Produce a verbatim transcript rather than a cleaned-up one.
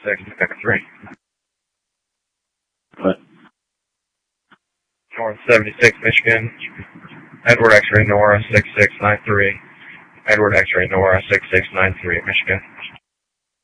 six nine three. What? North seventy-six, Michigan. Edward X-ray Nora six six nine three. Edward X-ray Nora six six nine three, Michigan.